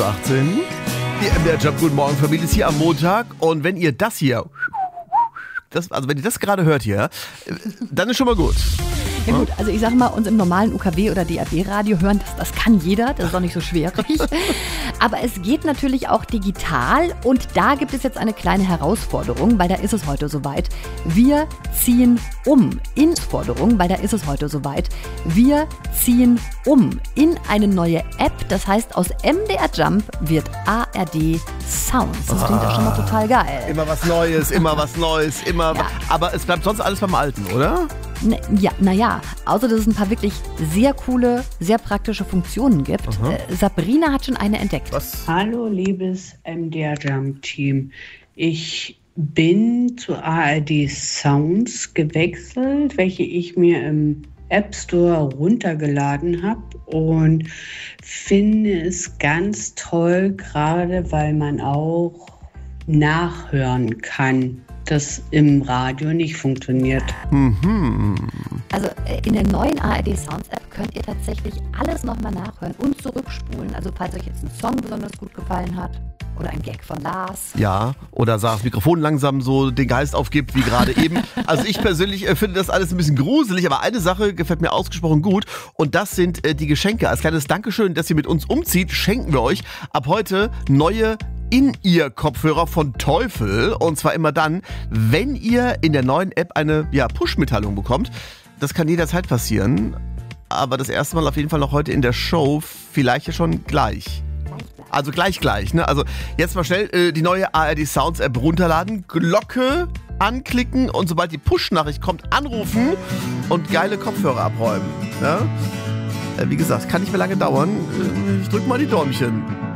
18. Die MDR Jump, guten Morgen Familie, ist hier am Montag. Und wenn ihr das hier, also wenn ihr das gerade hört hier, dann ist schon mal gut. Ja gut, also ich sag mal, uns im normalen UKW oder DAB-Radio hören, das kann jeder, das ist doch nicht so schwierig. Aber es geht natürlich auch digital und da gibt es jetzt eine kleine Herausforderung, weil da ist es heute soweit. Wir ziehen um in Forderung, weil da ist es heute soweit. Wir ziehen um in eine neue App, das heißt aus MDR Jump wird ARD Sounds. Das klingt ja schon mal total geil. Immer was Neues, immer. Ja. Aber es bleibt sonst alles beim Alten, oder? Naja, außer dass es ein paar wirklich sehr coole, sehr praktische Funktionen gibt. Sabrina hat schon eine entdeckt. Was? Hallo, liebes MDR Jump Team. Ich bin zu ARD Sounds gewechselt, welche ich mir im App Store runtergeladen habe und finde es ganz toll, gerade weil man auch nachhören kann, das im Radio nicht funktioniert. Also in der neuen ARD Sounds App könnt ihr tatsächlich alles nochmal nachhören und zurückspulen. Also falls euch jetzt ein Song besonders gut gefallen hat oder ein Gag von Lars. Ja, oder das Mikrofon langsam so den Geist aufgibt, wie gerade eben. Also ich persönlich finde das alles ein bisschen gruselig, aber eine Sache gefällt mir ausgesprochen gut und das sind die Geschenke. Als kleines Dankeschön, dass ihr mit uns umzieht, schenken wir euch ab heute neue In-Ear-Kopfhörer von Teufel und zwar immer dann, wenn ihr in der neuen App eine Push-Mitteilung bekommt. Das kann jederzeit passieren, aber das erste Mal auf jeden Fall noch heute in der Show, vielleicht ja schon gleich. Also gleich, ne? Also jetzt mal schnell die neue ARD Sounds App runterladen, Glocke anklicken und sobald die Push-Nachricht kommt, anrufen und geile Kopfhörer abräumen. Ja? Wie gesagt, kann nicht mehr lange dauern. Ich drück mal die Däumchen.